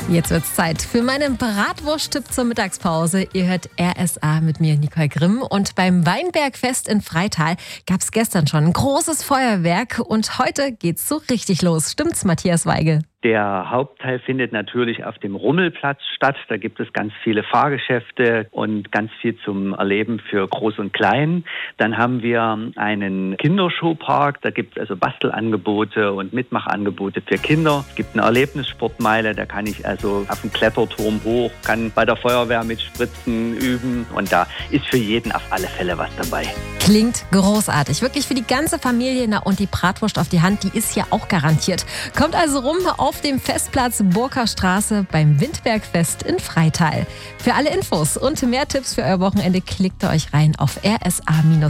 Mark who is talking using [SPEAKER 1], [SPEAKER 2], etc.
[SPEAKER 1] Jetzt wird's Zeit für meinen Bratwurst-Tipp zur Mittagspause. Ihr hört RSA mit mir, Nicole Grimm. Und beim Weinbergfest in Freital gab's gestern schon ein großes Feuerwerk. Und heute geht's so richtig los. Stimmt's, Matthias Weigel?
[SPEAKER 2] Der Hauptteil findet natürlich auf dem Rummelplatz statt. Da gibt es ganz viele Fahrgeschäfte und ganz viel zum Erleben für Groß und Klein. Dann haben wir einen Kinderschuhpark. Da gibt es also Bastelangebote und Mitmachangebote für Kinder. Es gibt eine Erlebnissportmeile. Da kann ich also auf dem Kletterturm hoch, kann bei der Feuerwehr mit Spritzen üben. Und da ist für jeden auf alle Fälle was dabei.
[SPEAKER 1] Klingt großartig. Wirklich für die ganze Familie. Na, und die Bratwurst auf die Hand, die ist ja auch garantiert. Kommt also rum auf dem Festplatz Burger Straße beim Windbergfest in Freital. Für alle Infos und mehr Tipps für euer Wochenende klickt ihr euch rein auf rsa-